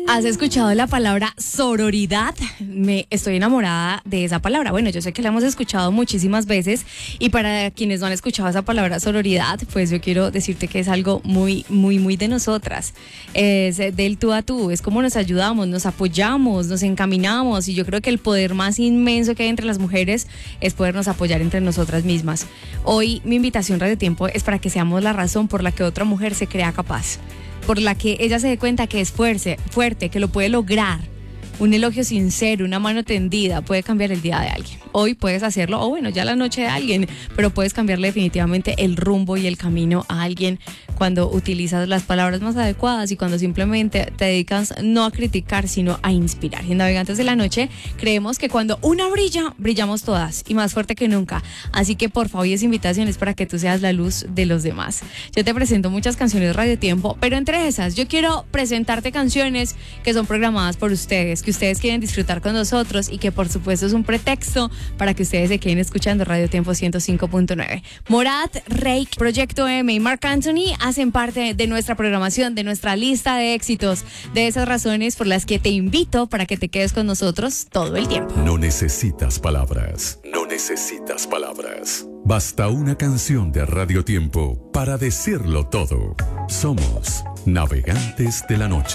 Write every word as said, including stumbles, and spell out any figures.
¿Has escuchado la palabra sororidad? Me estoy enamorada de esa palabra. Bueno, yo sé que la hemos escuchado muchísimas veces y para quienes no han escuchado esa palabra sororidad, pues yo quiero decirte que es algo muy, muy, muy de nosotras. Es del tú a tú, es como nos ayudamos, nos apoyamos, nos encaminamos y yo creo que el poder más inmenso que hay entre las mujeres es podernos apoyar entre nosotras mismas. Hoy mi invitación Radio Tiempo es para que seamos la razón por la que otra mujer se crea capaz, por la que ella se dé cuenta que es fuerte, fuerte, que lo puede lograr. Un elogio sincero, una mano tendida puede cambiar el día de alguien. Hoy puedes hacerlo, o bueno, ya la noche de alguien, pero puedes cambiarle definitivamente el rumbo y el camino a alguien cuando utilizas las palabras más adecuadas y cuando simplemente te dedicas no a criticar, sino a inspirar. Y en Navegantes de la Noche creemos que cuando una brilla, brillamos todas y más fuerte que nunca. Así que por favor, esa invitación es para que tú seas la luz de los demás. Yo te presento muchas canciones de Radio Tiempo, pero entre esas yo quiero presentarte canciones que son programadas por ustedes, que ustedes quieren disfrutar con nosotros y que por supuesto es un pretexto para que ustedes se queden escuchando Radio Tiempo ciento cinco punto nueve. Morat, Reik, Proyecto M y Marc Anthony hacen parte de nuestra programación, de nuestra lista de éxitos, de esas razones por las que te invito para que te quedes con nosotros todo el tiempo. No necesitas palabras, no necesitas palabras. Basta una canción de Radio Tiempo para decirlo todo. Somos Navegantes de la Noche.